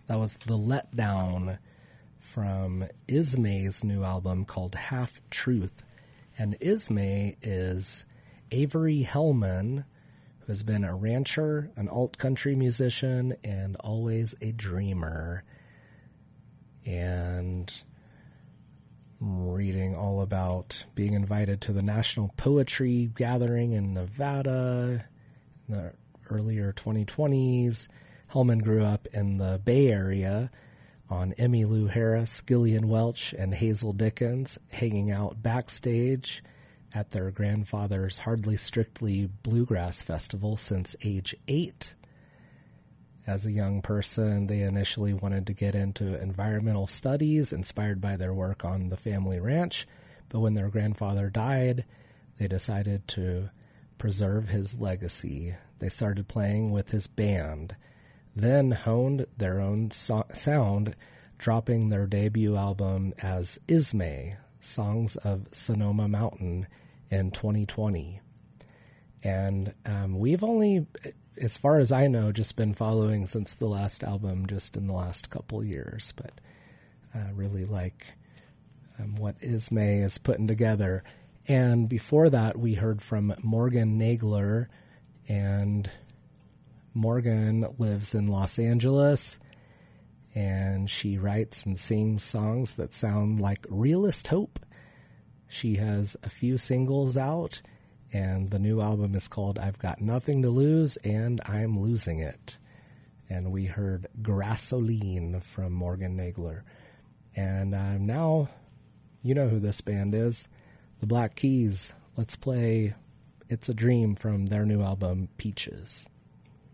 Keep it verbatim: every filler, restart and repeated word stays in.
That was The Letdown from Ismay's new album called Half Truth. And Ismay is Avery Hellman, who has been a rancher, an alt-country musician, and always a dreamer. And I'm reading all about being invited to the National Poetry Gathering in Nevada in the earlier twenty twenties. Hellman grew up in the Bay Area on Emmylou Harris, Gillian Welch, and Hazel Dickens, hanging out backstage at their grandfather's Hardly Strictly Bluegrass Festival since age eight. As a young person, they initially wanted to get into environmental studies, inspired by their work on the family ranch, but when their grandfather died, they decided to preserve his legacy. They started playing with his band, then honed their own so- sound, dropping their debut album as Ismay, Songs of Sonoma Mountain, in twenty twenty. And um, we've only, as far as I know, just been following since the last album, just in the last couple years, but I really like um, what Ismay is putting together. And before that, we heard from Morgan Nagler, and Morgan lives in Los Angeles, and she writes and sings songs that sound like realist hope. She has a few singles out, and the new album is called I've Got Nothing to Lose, and I'm Losing It. And we heard Grassoline from Morgan Nagler. And uh, now, you know who this band is, the Black Keys. Let's play It's a Dream from their new album, Peaches.